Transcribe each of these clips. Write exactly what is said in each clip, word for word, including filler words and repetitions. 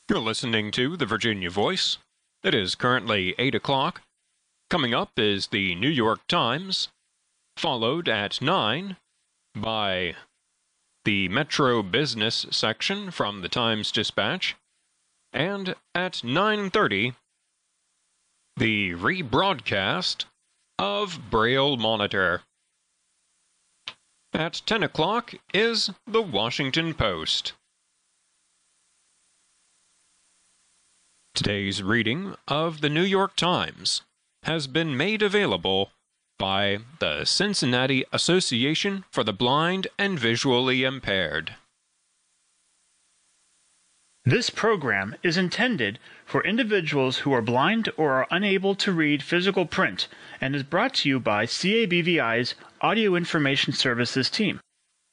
You're listening to the Virginia Voice. It is currently eight o'clock. Coming up is the New York Times, followed at nine by the Metro Business section from the Times-Dispatch, and at nine thirty, the rebroadcast of Braille Monitor. At ten o'clock is the Washington Post. Today's reading of the New York Times has been made available by the Cincinnati Association for the Blind and Visually Impaired. This program is intended for individuals who are blind or are unable to read physical print and is brought to you by C A B V I's Audio Information Services team.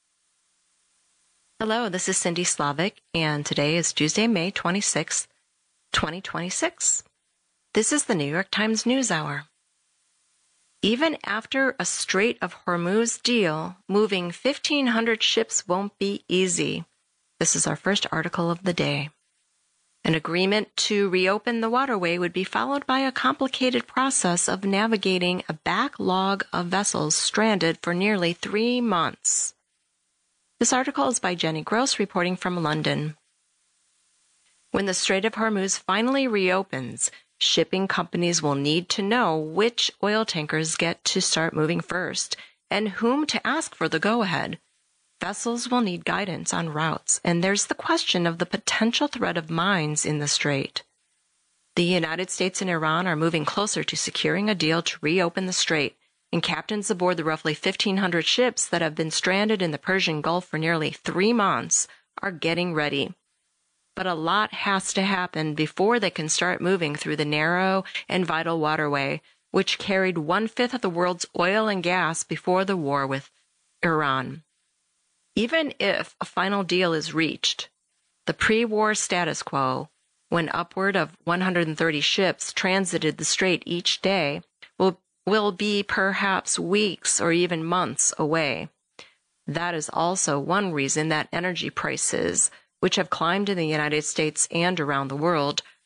Hello, this is Cindy Slavic, and today is Tuesday, May twenty-sixth, twenty twenty-six. This is the New York Times News Hour. Even after a Strait of Hormuz deal, moving fifteen hundred ships won't be easy. This is our first article of the day. An agreement to reopen the waterway would be followed by a complicated process of navigating a backlog of vessels stranded for nearly three months. This article is by Jenny Gross, reporting from London. When the Strait of Hormuz finally reopens, shipping companies will need to know which oil tankers get to start moving first and whom to ask for the go-ahead. Vessels will need guidance on routes, and there's the question of the potential threat of mines in the strait. The United States and Iran are moving closer to securing a deal to reopen the strait, and captains aboard the roughly fifteen hundred ships that have been stranded in the Persian Gulf for nearly three months are getting ready. But a lot has to happen before they can start moving through the narrow and vital waterway, which carried one-fifth of the world's oil and gas before the war with Iran. Even if a final deal is reached, the pre-war status quo, when upward of one hundred thirty ships transited the strait each day, will, will be perhaps weeks or even months away. That is also one reason that energy prices, which have climbed in the United States and around the world,